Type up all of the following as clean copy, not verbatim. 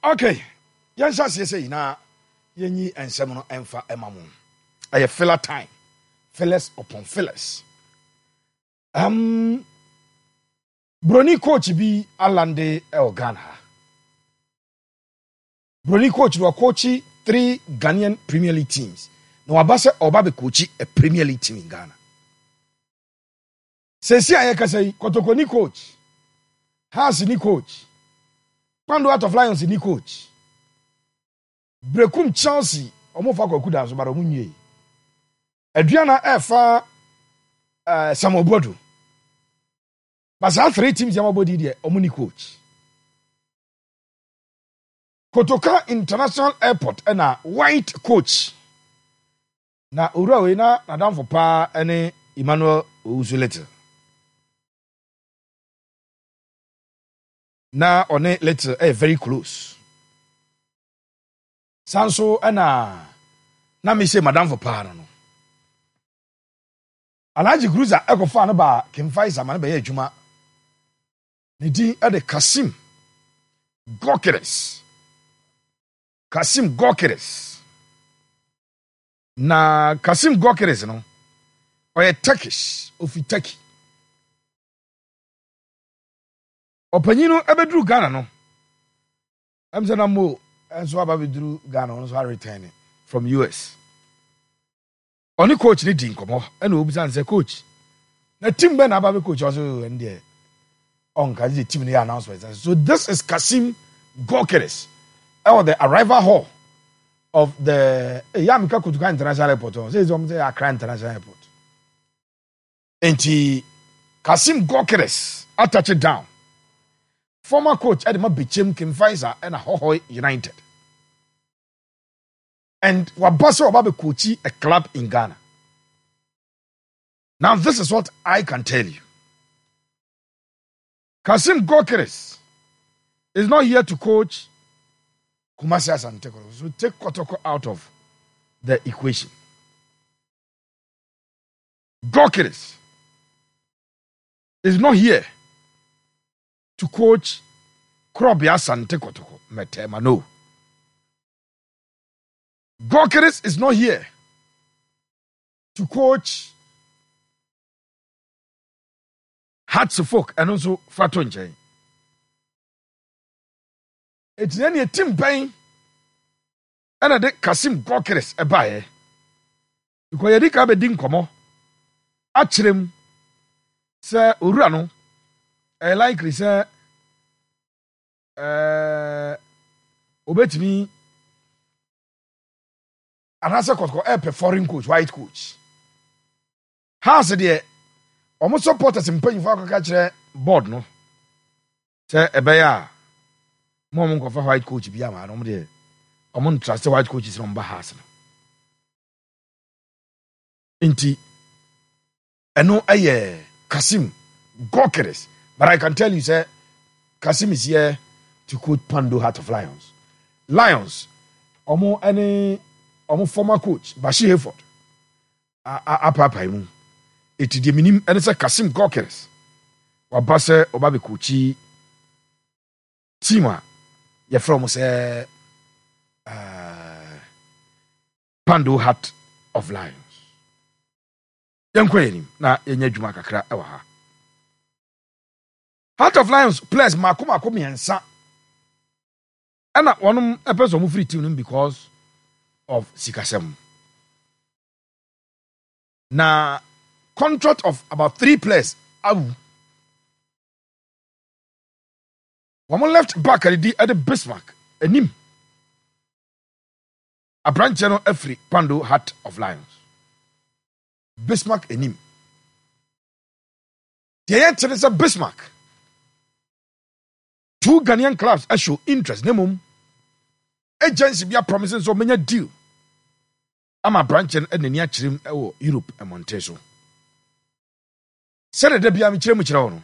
Okay. Yan shasi say na yenyi ensem no emfa emamu. Aye filler time. Fillers upon fillers. Brony coach bi alande Ghana. Brony coach wa coachi 3 Ghanaian Premier League teams. No wabase obabe coachi a Premier League team in Ghana. Sesi ayeka say Kotoko ni coach. Hans ni coach. Pando out of Lions ni coach. Brekum Chelsea omo fa kwaku da so bara omo nwie. Aduana efa Samobodu. But all 3 teams yamabodi there omo ni coach. Kotoka International Airport na white coach. Na urawe na nadam for pa ene Emmanuel Owusu-Little. Na one Little very close. Sanso na me say madam for pa no. Alhaji Cruiser ekofa no ba Kimfaisa man be adwuma. Ne din de Kasim Gokeres. Kasim Gokeres. Na Kasim Gokeres no. Oye Turkish, ofi Turkey. Opanyino ebedru Ghana no. Amzana mo enso ababedru Ghana no so returning from US. Oni coach ni din komo e na obisa nse coach. Na team be na ababe coach also and there. On the team the announcement. So this is Kasim Gokeres. Or the arrival hall of the Yamika Kotoka International Airport. Say Accra International Airport. And Kasim Gokeres attach it down. Former coach Edema Bichim Kimfaisa and Ahoy United. And Wabaso Obabe Kochi, a club in Ghana. Now this is what I can tell you. Kasim Gokeres is not here to coach Kumasi Asante Kotoko. So take Kotoko out of the equation. Gokeres is not here to coach Krobi Asante Kotoko. Metema, no. Gokeres is not here to coach Hatsufok and also Fatonje. It's any a team paying and a de Kasim Gokeres a buyer. Because you did a ding como. Achrim, Sir Urano, a likely, sir, obey me. And answer a foreign coach, white coach. How's it there? Almost supporters in paying for catch board, no? Say a bear. Mom of a white coach be a man, I'm there. I'm on trust the white coaches from Bahas. Inti, and no, Kasim Gokeres. But I can tell you, sir, Kasim is here to coach Pando Heart of Lions. Lions, any former coach, Bashir Hayford. Papa, it is minim and it's a Kasim Gokeres. Wabase Obabe Kuchi Tima. You're from say Pando Heart of Lions. Young Queen, na yenye juma kakra ewa ha. Heart of Lions players makuma komi ensa. And that one person who free team because of Sikasem. Na contract of about 3 players. One left back at the Bismarck. A name. A branch channel every Pando Heart of Lions. Bismarck a name. The answer is a Bismarck. 2 Ghanaian clubs show interest. Nemum. Agency be a promising so many deal. I'm a branch and the near Chrim Europe and Monteso. Said the Biami Chremuchron.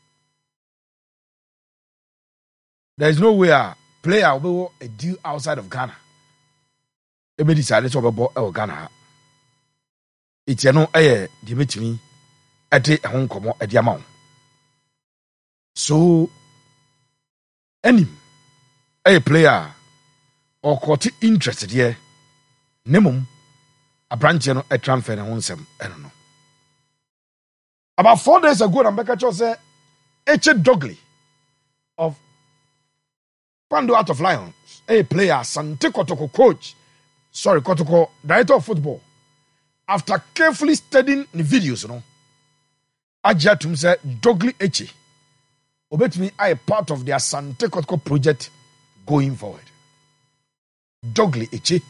There is no way a player will a deal outside of Ghana. It may decide to about Ghana. It's no air, Dimitri, at a home come at the amount. So, any a player or caught interested here. Nemum a branch no a transfer na wonsem I don't know. About 4 days ago, Rebecca Cho said H. Dogley of Pando Out of Lions, a player, Sante Kotoko Kotoko, director of football. After carefully studying the videos, Ajatum said Dogley Echi. Obet me, I a part of their Sante Kotoko project going forward. Dogley Echi.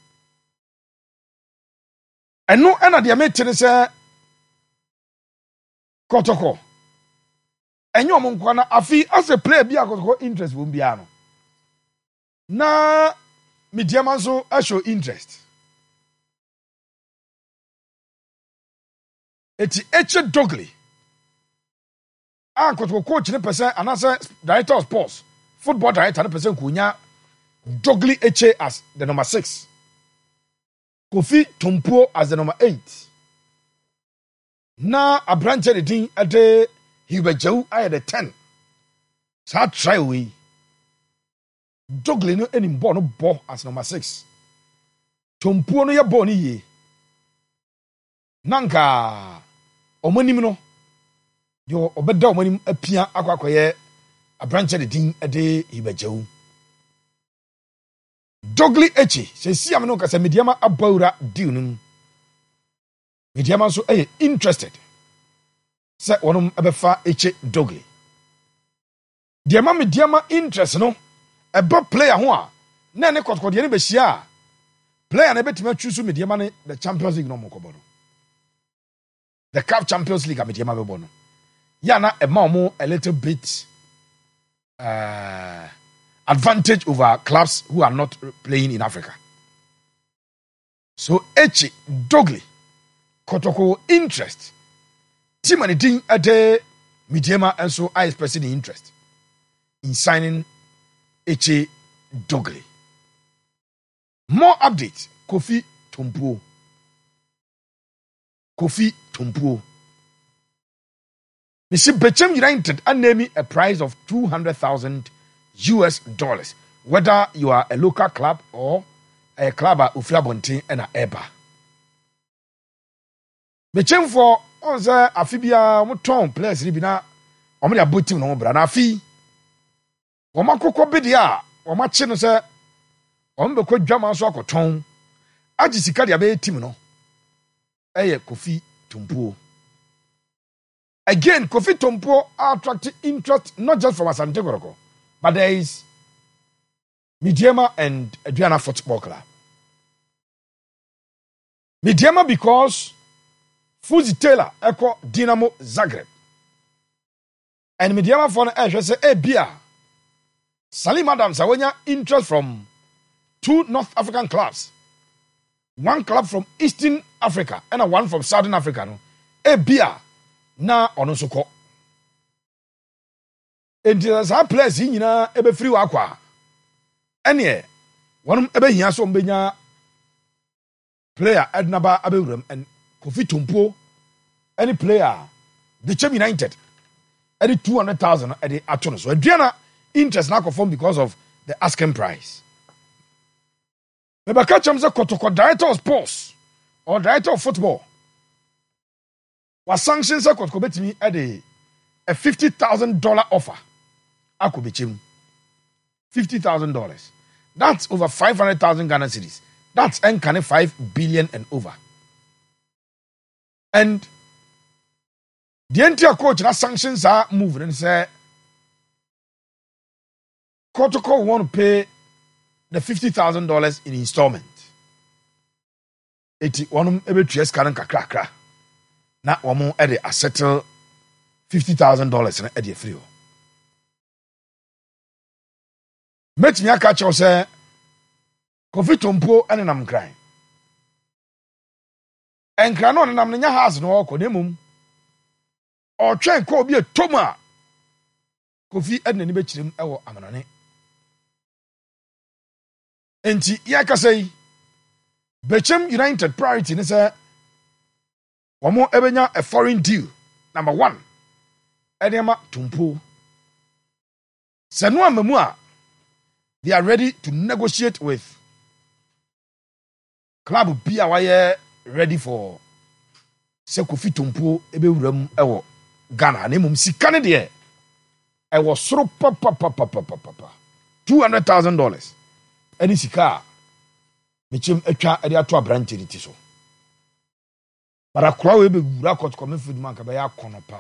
And no end of the meeting say Kotoko. And you monkwana afi as a player be a Kotoko interest won't be ano. Na Midiama so I show interest. Eti Eche Dogley. Kotoko coach ne person and as a director of sports, football director ne person kunya Dogley Eche as the number 6. Kofi Tompuo as the number 8. Na a branch of the team at the Hibejew I the 10. So try we. Dogley no any born no as number 6. Tompuo no ya born ye. Nanka omonim no. Yo obeda omonim apia akwakoye a branch of the team at the Hibejew. Dogley Echi, say see am no kasa Midiama abawra deal num. Midiama so interested. Say wonum ebefa Echi Dogley. Diama Midiama interest no eba player ho a na ne kotkode ne be hia. Player na betima choose Midiama ne the Champions League no mokobo no. The CAF Champions League Midiama be bo no. Ya na e ma mo a little bit advantage over clubs who are not playing in Africa. So Echi Dogley Kotoko interest. Team and the thing at the Midiama and so I expressing the interest in signing Echi Dogley. More updates. Kofi Tompuo. Mr. Bechem United and name a price of $200,000 US, whether you are a local club or a club at Uflabontin and a Eba. Bechem for Onza Afibia Muton players Ribina, Omadia Butim no Branafi. Omakoko Bedia, Omachino say, Ombeko Jama Soko Ton, Ajisikadia Bay Timino. Eye Kofi Tompuo. Again, Kofi Tompuo attracted interest not just from Asante Kotoko, but there is Midiama and Adriana Football Club. Midiama because Fuzi Taylor echo Dinamo Zagreb. And Midiama for the say, Bia. Salim Adams, Awenya interest from 2 North African clubs. 1 club from Eastern Africa and one from Southern Africa. No? Bia na onosoko. Enti sa players yi nyina ebe free wakwa. Ene wonum ebe hia so mbenya player Ednaba abewuram and Kofi Tompuo any player Bechem United any 200,000 at the atono. So Adriana interest na confirm because of the asking price. Rebecca Chamza Kotoko director of sports or director of football was sanctions Kotoko betimi at a $50,000 offer. Akubechim. $50,000. That's over 500,000 Ghana cedis. That's Nkane 5 billion and over. And the entire coach that sanctions are moving and say Kotoko want to pay the $50,000 in installment. 81 ebe tuyes karan kakra. Na wamo ede a settle $50,000 na ede free. Met me aka cho say Kofi Tompuo ene nam kran. Enkra no nam nya house no okonemum. O twen ko obi etoma. Kofi ene ni be kirim ewo amanane. Enti yaka say Bechem United priority ni say wamo ebenya a foreign deal. Number 1. Edema Tompuo. Senua memua they are ready to negotiate with club B a ready for Kofi Tompo ebewuram ewo Ghana na mum sika ne de ewo soro papa $200,000 any sika mechem atwa ade ato abrante riti so bara kura we bewura court commission man ka be ya kono pa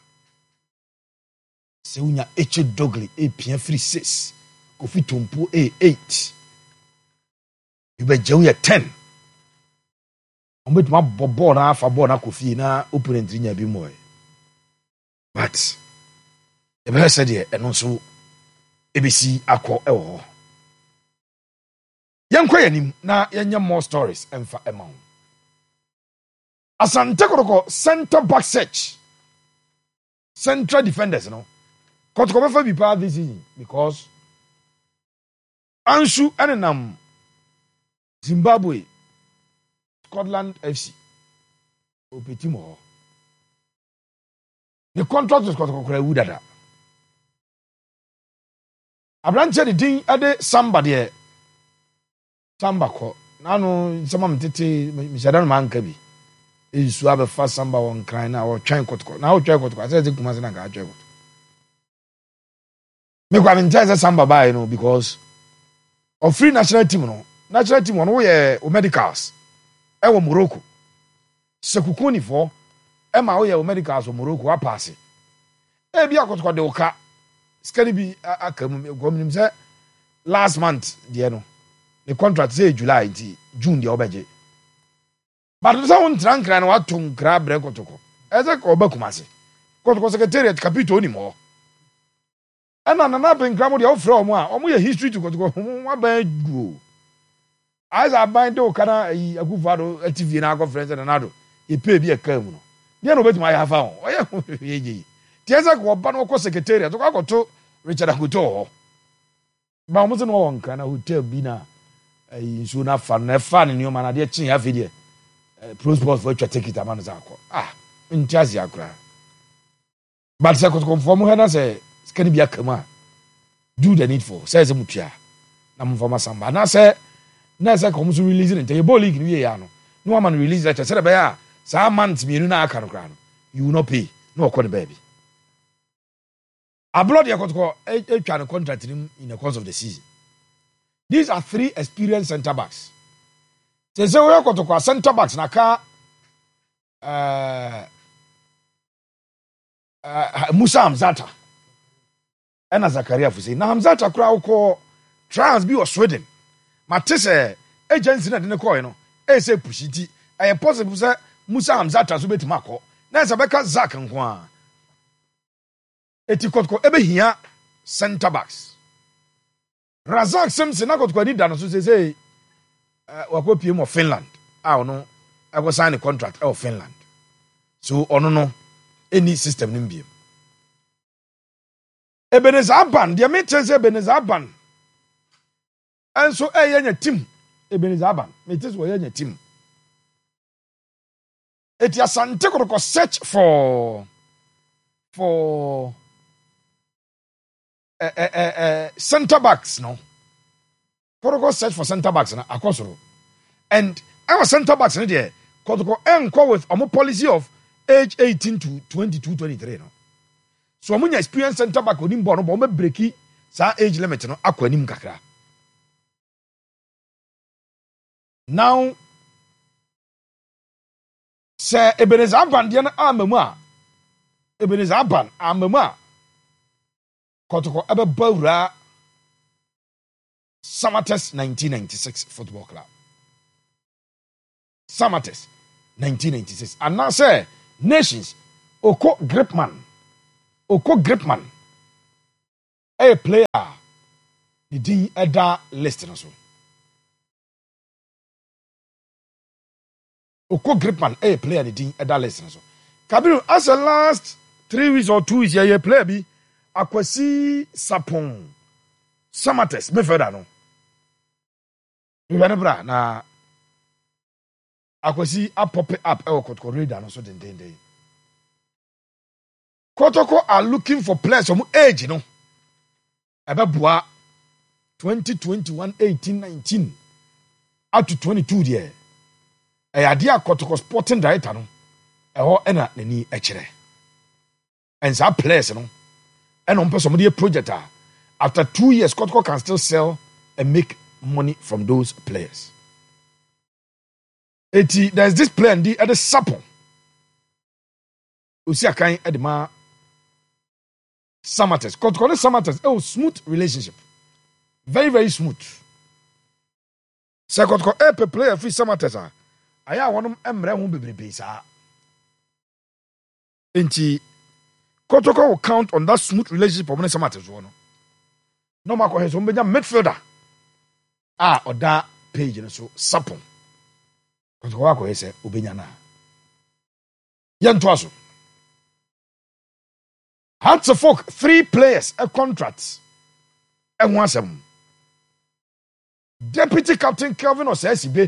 se unya eche dogly pia free 6 Kofi Tompo 8 you be jeun ye 10 ombetuma bobo na afa ball na Kofi na opponent nya bi moy but the best said here and also ABC akọ ewo yankwa yanim na yenya more stories emfa emau Asante Kotoko center back search central defenders no Kotoko be fa bi pa this season because Ansu enenam Zimbabwe Scotland FC opetimo the contract is Kotoko kura wudada Abranche the din ade somebody Samba ko nanu sama mtete mishadan manka bi esu abefa Samba won kran na o twan Kotoko na o twan Kotoko ase kuma se na ga twan Kotoko me kwa minta Samba buy no because of free national team no we o medicals e wo Morocco sekukuni fo e ma wo ye o medicals o Morocco wa pass e bia Kotoko de oka skani bi akam gomnim se last month de no the contract say July June de obeje but so won trankra na watum kra bre Kotoko eze ko bakumase Kotoko secretariat capito ni mo ana na ben kra mo de ofre omo ye history to Kotoko wa ban duo as a bind do kana Akufo-Addo TV na conference na nado e pay bi e kam no dia no betima ya fa ho oye yeji tiesa ko ba no ko secretariat to akoto Richard Akoto ba mo se no won kana hotel bi na nso na fa na fa ne nyoma na de chin ya fi de pro sports for take it amano za ko ntiazi akura but se ko conform he na se skani bia kama do the needful says mutua na mfoma Samba na se ko musu release ne te ball league ni ya no no man release that se be ya sa month mienu na aka no kra no you will not pay no okọ ne baby abroad ya Kotoko etwa ne contract in the course of the season. These are 3 experienced center backs. Say we Kotoko center backs na ka Musa Hamzata ena Zakaria Fusi na Hamzata kura uko trans bi o Sweden matese agency na de ne call no e say pushiti e possible say Musa Hamzata so betima akọ na se beka Zak nko a eti Kotoko ebe hia center backs Razak Simpson na Kotoko ni dano so say wakopie mo Finland no I go sign a contract of Finland so ono no any system nim biem Ebenezer Aban dia me tese Ebenezer Aban enso yenya team Ebenezer Aban me tese wo yenya team eti Asante Kotoko search for center backs no Kotoko search for center backs na akosoro and our center backs no there Kotoko enko with omo policy of age 18 to 22 23 no so omo nya experience center back onim ball no bo breaki sa age limit no akwanim kakra now say Ebenezer Aban dia na amamu a Ebenezer Aban amamu a Kotoko ebe bawura Samates 1996 football club Samates 1996 and now say Nations Oko Gripman a player the din eda list no so Oko Gripman a player the din eda list no so Kabiru as the last 3 weeks or 2 weeks ye player bi Akwasi Sapon Samates me feda no bra na Akwasi a pop up e Kotoko radar no so den Kotoko are looking for players from age no ebe boa 2021, 18, 19 up to 22 there. A idea Kotoko Sporting Director no. Ena nani echere. And some players no. And on somebody project after 2 years, Kotoko can still sell and make money from those players. There's this player and the other Sapo. Usi akan edema Samates. Kotoko Samates. Oh, smooth relationship. Very, very smooth. Se Kotoko epe player free Samates aya wonom emre ho bebrebe sa. Enti Kotoko will count on that smooth relationship for Samates no. No ma ko he so mbenya midfielder. Oda page no so Sapon. Kotoko wa ko he se obenya na. Yento aso. Hearts of Oak, 3 players, a contract. And one seven. Deputy Captain Kelvin Osei-Sibe.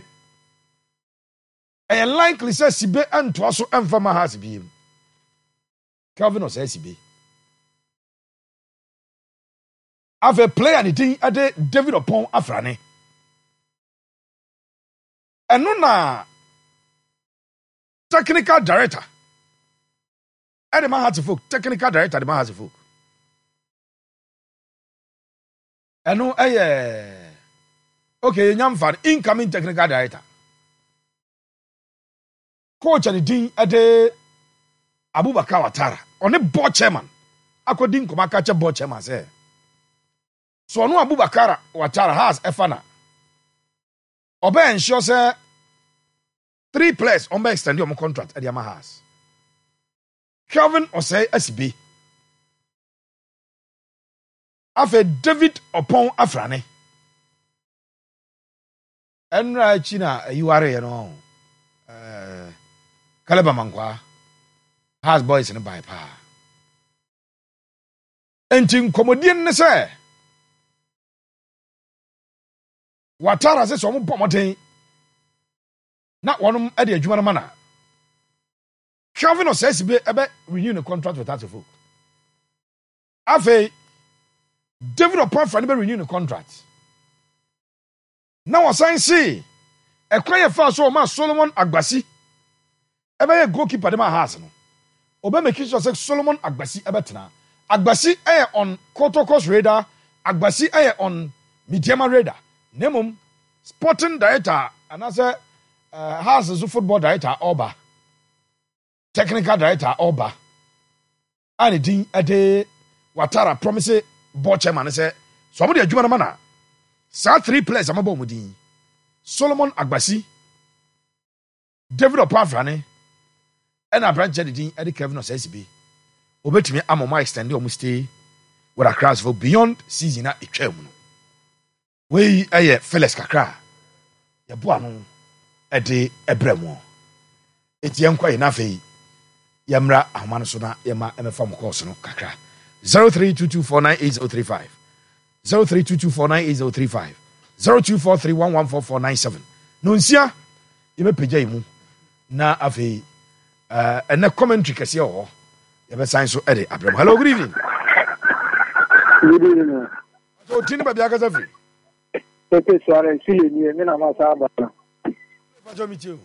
And likely says Sibe and Twaso and Fama has been. Kelvin Osei-Sibe. Have a player and it at the David upon Afrane. And no technical director. The man has a folk, technical director, the man has a folk. I know, okay, young fan, incoming technical director. Coach and the dean at the Abubakar Watara, on the board chairman. According to my catcher board chairman, say. So, no Abubakar Watara has a fana. Obey ensure, say, 3 players on my extend your contract at the Yamahas. Kelvin Osei-Sibe. Afe David upon Afrane. Enra China you are Kaleba Mankwa has boys in a bypass. Entin comedian ne say. Watara says some pomote. Not one at the Jumana Mana. Kelvin Osei-Sibe ebe renew the contract with Hearts of Oak. Afe David upon Afrane be renew the contract. Now I say a quiet fast so man Solomon Agbasi. Ebe a goalkeeper de man has no. Obe make sure say Solomon Agbasi ebetena. Agbasi on Kotoko's radar, Agbasi on Midiama radar. Nemum sporting director and as a has a football director Oba. Technical director Oba. And din ade Watara promise board chairman say somebody adwuma na mana. Sa 3 players amabo mudin. Solomon Agbasi, David Opafrane, and a branch editing Eddie Kevin Osei-Sibe. Obetimi amoma extend your stay with a crash for beyond season at Ichem. We aye Felix Kakra. Ya buano Eddie Ebremo. Etienne kwa inafe. Yamra Amansona Yama MFM course no Kakra. 0322498035. 0322498035. 0243114497. Nunsia yebe peja imu na afi na commentary kese ho yebe sign so ede Abraham. Hello, good evening. Good evening. So tini ba bia kasa fi. Pepe soare sile ni me na masa ba. Ba jo mi ti o.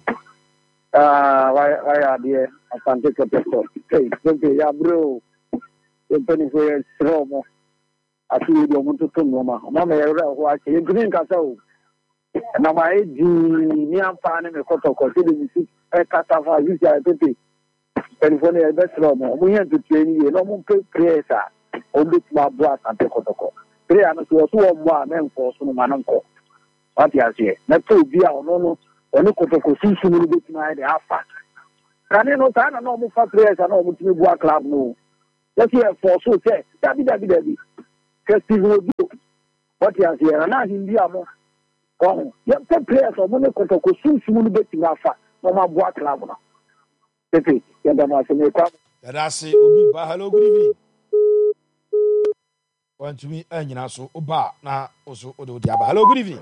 Why are there asante ko pepo. Hey, pepe ya bro. Pepe fo ye stromo. Asi di omuntu to no ma. Mama ya ra ho ake. Ye green kasa o. Na ma e di ni ampa ne me Kotoko ti de misi e kata fa use ya pepe. Telephone e be stromo. Mo yen to train ye no mo pe presa. O bit ma bo asante Kotoko. Prayer no so mo a me nko so no ma nko. What you say? Na to bi a ono no oni Kotoko sunsu no bit na de afa. Kane no ta na no mo fa prayers na no mo timi bo club no. Just here for so say dabi. Festival do. What you say? Na hindi amo. Oh, ya pe prayers o mo ne Kotoko sunsu no bit na afa. No ma bo club no. Pepe, ya da ma se me kwa. Ya da se obi ba. Hello, good evening. Want to me anyina so oba na oso odo diaba. Hello, good evening.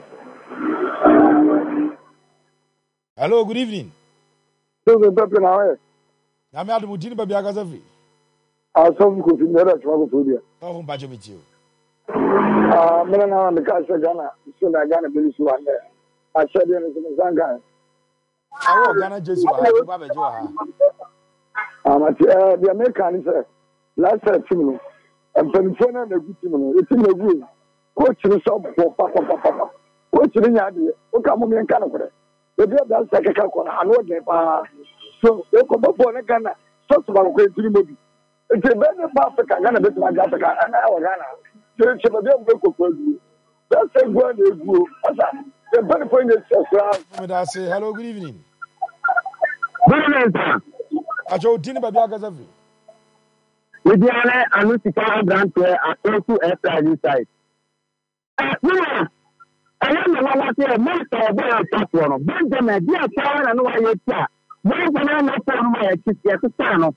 Hello, good evening. So the Pepe na we. Na me adu mudini ba bia kasa fi. Asom ko fi nera chwa ko dia. Oh, mbajo mi ti o. Mena na me ka se Ghana so na Ghana be so ande a che de no so zanga Awo Ghana Jesu ha ba beje wa ha. ama the American say last team no empanifo na na guti no e team na gu coach no so papa coach no nya de o ka mo me nka no kore e bi da sa keka ko na ano de pa so e ko bo na Ghana so so ba ko e tiri mo bi e te be ne ba Africa Ghana be ma Africa na wa Ghana che ba be ko ko du that's a good egu asa the benefit is so Hello, good evening. Good evening, sir. Acho dini baby agazafi. We are anu sika brand here at Oku SID site. No. I am the one here, master of the top one. Benjamin, dear Sarah, and why you are. Benjamin, not for my kids, Sano.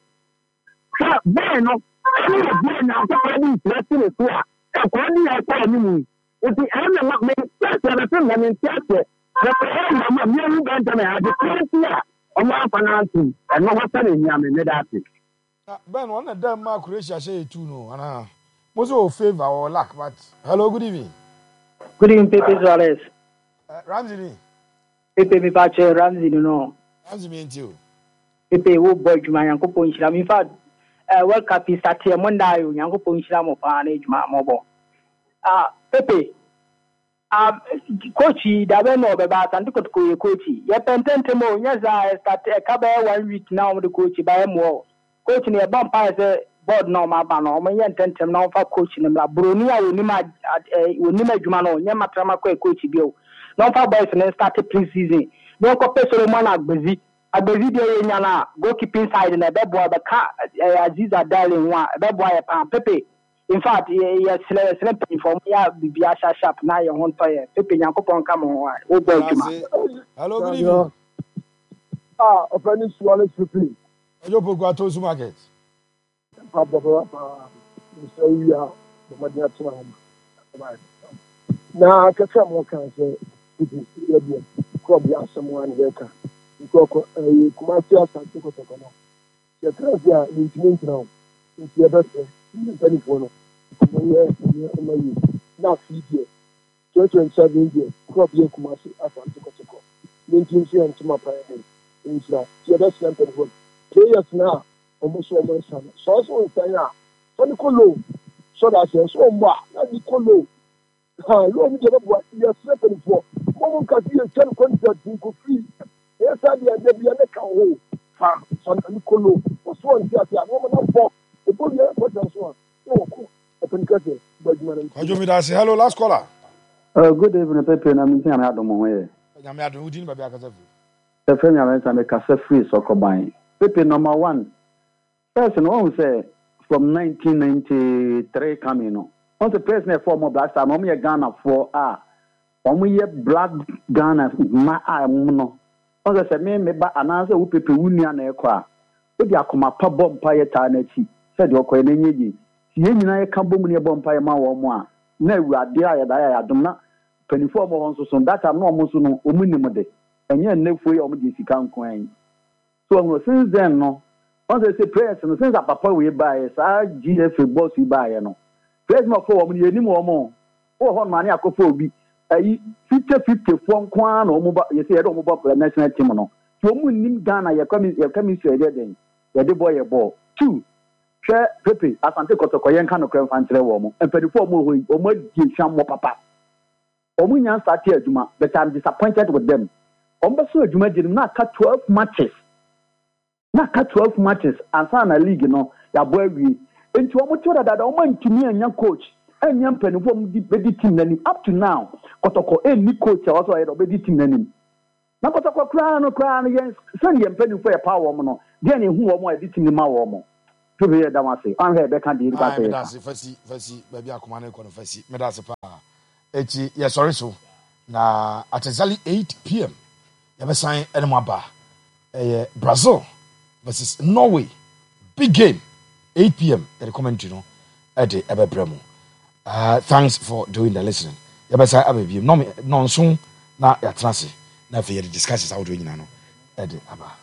Beno, I am now already dressing it. According to our meaning, if the animal makes such a thing, and in chapter, the young Benjamin had the same year. Financing and no what's in Yammy. Ben, one of them, Mark Croatia say too, no, and most of favor or luck, but hello, good evening. Good evening, Pepe Suarez. Ramsey. Pepe, me patch Ramsey, you know. Ramsey, me too. Pepe, who boy, my uncle Punchlam. In fact, World Cup is at here Monday, Uncle Punchlam of an age, my mobile. Pepe. Coachy, da ben no beba and to go coachy. Yet pententemo, yes, I start a cabaret 1 week now with the coachy by more. Coaching a bump as a board no my banner, my tentem now for coaching them. Brunia will nima Jumano, Yamatrama coachy bill. No for boys and then started pre-season. No competition man at busy. A busy day in Yana, go keep inside in a bed boy, the car, Aziza darling one, a bed boy, a Pepe. In fact, yes, sleeping for me, Biasha sharp now, your own toy, Pepe Yankopon come on. Hello, good evening. Offending Swallow Supreme. You put go to market. Now, I can tell more cancer. It is probably someone better. You go a commercial Santiago. The treasure is now. It's your best. Telephone. Now, feed you. 27 years. Crop your commercial Santiago. Linking you and to my parents. Inside. Your best telephone. Players now. Almost almost. So, also, so the color. So that's so much. That's the color. Loan get up what you are sleeping for. One can see a 10 contract in free. Yes, I did. There be a neck hole. Some color. What's one that you are woman for? The boy, what else one? Oh, open curtain. Hello, last caller. Good evening, Pepe. I'm saying I had them away. I'm not doing baby agazafi. The friend I went to make a free soccer buying. Pepe number one. Person who say from 1993 coming on. On the president form of black star, no me Ghana for when we black Ghana my no. On the same me ba announce who people unia na ekwa. We dia koma pa bomb pa yeta na chi. Said you kwa nenyeji. Si ye nyina ye ka bomb ne bomb pa ye ma wo mo a. Na awurade a ya da ya dum na penifo mo won so that am no mo so no omunim de. Enye nnefu ye omudi sika nko an. So since then no. On the say prayers no since papa we buy sa GFA boss we buy no. President for woman yenim woman o ho mane akofo obi ayi 50-50 fo nko na omo ba ye say do omo ba national team no so omo nim Ghana ye kami so ye den ye de boy ye ball 2 hwe Pepe Asante Kotoko ye nka no kran fantere wo mo empadifo omo ho omo gi hwam mo papa omo nya start adwuma but I'm disappointed with them omo so adwuma di na ka 12 matches ansa na league no ya bo awie. Into what you that woman to me and young coach and young penny from the team name up to now. Kotoko any coach also had already team name. Now Kotoko crown against Sunday and penny for a power woman. Then who are more editing the Mawomo. To be a damasi. I'm here back and the Fassi, baby, I command a confessi, Medasa. Yes, sorry, so now at exactly 8 p.m. You have a sign Edmaba Brazil versus Norway. Big game. 8 p.m. at the commentary no at the Ebebremo. Thanks for doing the listening. Yabasa Ababi. No soon na ya transi. Na fe discuss how doing no at the Aba.